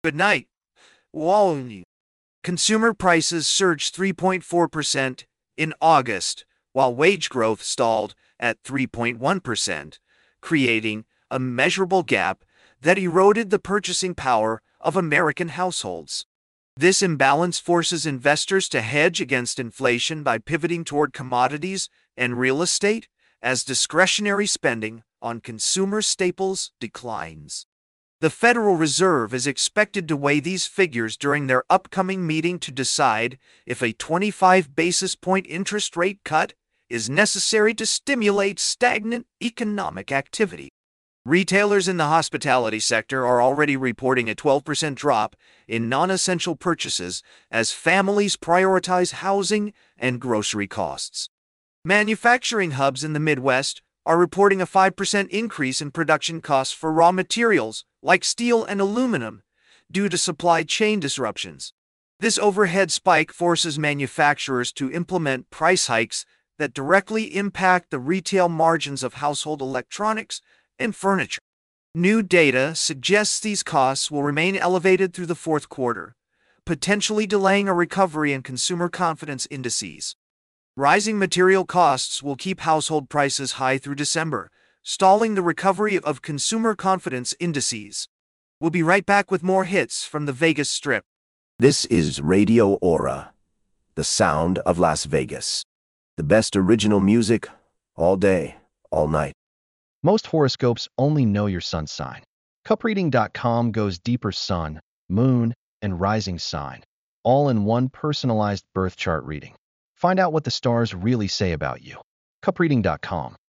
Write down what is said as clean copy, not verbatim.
Good night. Wall. Consumer prices surged 3.4% in August, while wage growth stalled at 3.1%, creating a measurable gap that eroded the purchasing power of American households. This imbalance forces investors to hedge against inflation by pivoting toward commodities and real estate as discretionary spending on consumer staples declines. The Federal Reserve is expected to weigh these figures during their upcoming meeting to decide if a 25 basis point interest rate cut is necessary to stimulate stagnant economic activity. Retailers in the hospitality sector are already reporting a 12% drop in non-essential purchases as families prioritize housing and grocery costs. Manufacturing hubs in the Midwest are reporting a 5% increase in production costs for raw materials like steel and aluminum due to supply chain disruptions. This overhead spike forces manufacturers to implement price hikes that directly impact the retail margins of household electronics and furniture. New data suggests these costs will remain elevated through the fourth quarter, potentially delaying a recovery in consumer confidence indices. Rising material costs will keep household prices high through December, stalling the recovery of consumer confidence indices. We'll be right back with more hits from the Vegas Strip. This is Radio Aura, the sound of Las Vegas. The best original music, all day, all night. Most horoscopes only know your sun sign. Cupreading.com goes deeper sun, moon, and rising sign, all in one personalized birth chart reading. Find out what the stars really say about you. Cupreading.com.